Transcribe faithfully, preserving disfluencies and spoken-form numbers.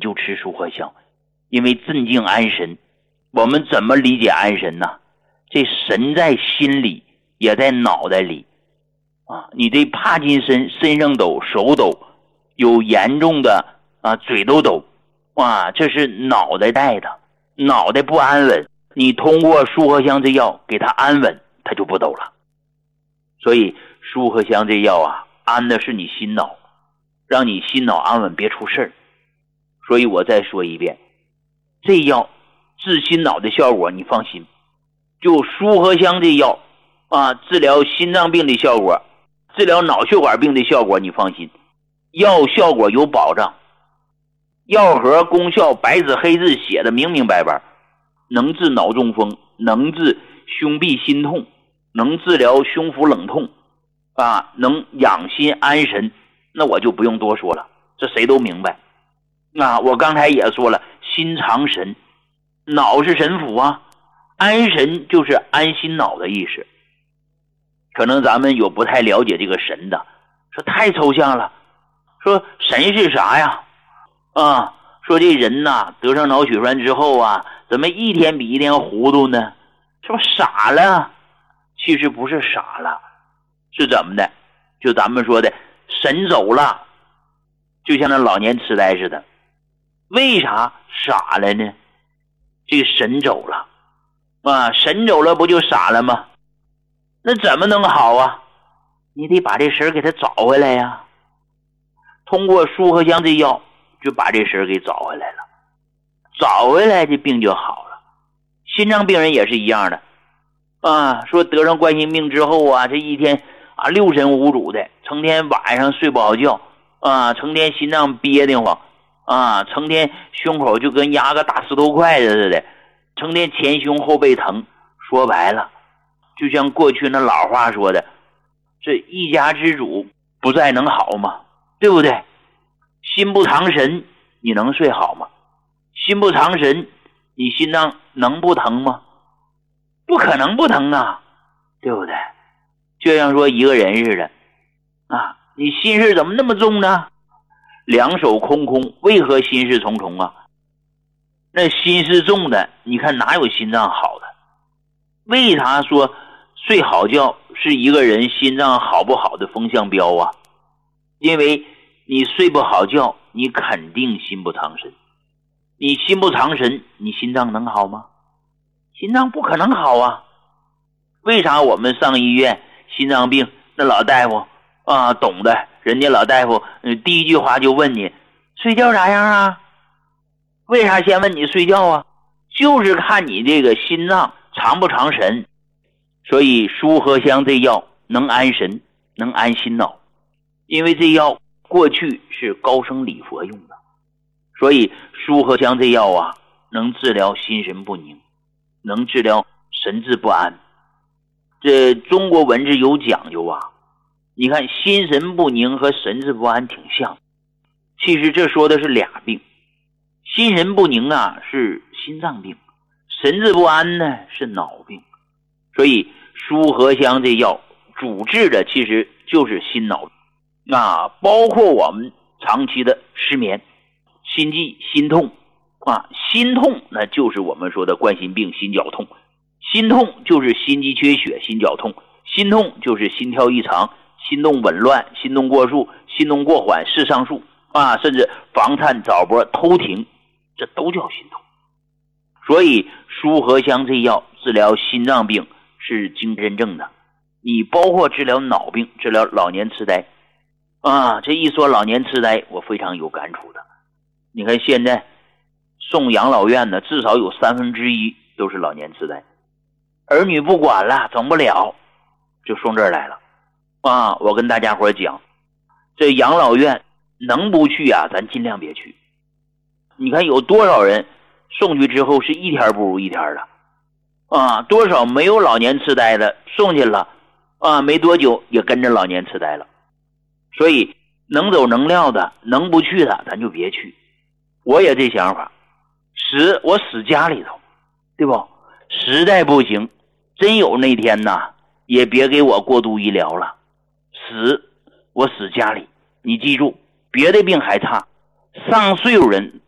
就吃舒合香，因为镇静安神。我们怎么理解安神呢？这神在心里，也在脑袋里啊。你这帕金森身上抖、手抖，有严重的啊嘴都抖啊，这是脑袋带的，脑袋不安稳。你通过舒合香这药给它安稳，它就不抖了。所以舒合香这药啊，安的是你心脑，让你心脑安稳，别出事儿。所以我再说一遍，这药治心脑的效果你放心，就舒合香这药啊，治疗心脏病的效果，治疗脑血管病的效果你放心，药效果有保障。药盒功效白纸黑字写的明明白白，能治脑中风，能治胸痹心痛，能治疗胸腹冷痛啊，能养心安神，那我就不用多说了，这谁都明白。啊，我刚才也说了，心藏神，脑是神府啊，安神就是安心脑的意思。可能咱们有不太了解这个神的，说太抽象了，说神是啥呀？啊，说这人呐，得上脑血栓之后啊，怎么一天比一天糊涂呢？是不是傻了？其实不是傻了，是怎么的？就咱们说的神走了，就像那老年痴呆似的。为啥傻了呢？这个神走了啊，神走了不就傻了吗？那怎么能好啊？你得把这神给他找回来呀。通过舒合香这药就把这神给找回来了，找回来这病就好了。心脏病人也是一样的啊，说得上冠心病之后啊，这一天啊六神无主的，成天晚上睡不好觉啊，成天心脏憋得慌啊，成天胸口就跟压个大石头块子似的，成天前胸后背疼。说白了，就像过去那老话说的，这一家之主不再能好吗？对不对？心不藏神，你能睡好吗？心不藏神，你心脏能不疼吗？不可能不疼啊，对不对？就像说一个人似的啊，你心事怎么那么重呢？两手空空，为何心事重重啊？那心事重的，你看哪有心脏好的？为啥说睡好觉是一个人心脏好不好的风向标啊？因为你睡不好觉，你肯定心不藏神。你心不藏神，你心脏能好吗？心脏不可能好啊。为啥我们上医院心脏病那老大夫啊，懂的，人家老大夫、呃、第一句话就问你睡觉咋样啊？为啥先问你睡觉啊？就是看你这个心脏藏不藏神。所以舒合香这药能安神，能安心脑，因为这药过去是高僧礼佛用的，所以舒合香这药啊，能治疗心神不宁，能治疗神志不安。这中国文字有讲究啊，你看心神不宁和神志不安挺像，其实这说的是俩病。心神不宁啊是心脏病，神志不安呢是脑病。所以舒合香这药主治的其实就是心脑啊，包括我们长期的失眠、心悸、心痛啊，心痛那就是我们说的冠心病、心绞痛，心痛就是心肌缺血、心绞痛，心痛就是心跳异常、心动紊乱、心动过速、心动过缓、室上速啊，甚至房颤、早搏、偷停，这都叫心痛。所以舒合香这药治疗心脏病是经真正的，你包括治疗脑病、治疗老年痴呆啊。这一说老年痴呆，我非常有感触的。你看现在送养老院的至少有三分之一都是老年痴呆，儿女不管了，整不了，就送这儿来了啊。我跟大家伙讲，这养老院能不去啊，咱尽量别去。你看有多少人送去之后是一天不如一天的啊，多少没有老年痴呆的送去了啊，没多久也跟着老年痴呆了。所以能走能撂的，能不去的咱就别去。我也这想法，死我死家里头，对不？实在不行，真有那天呐，也别给我过度医疗了，死我死家里。你记住，别的病还差，上岁数人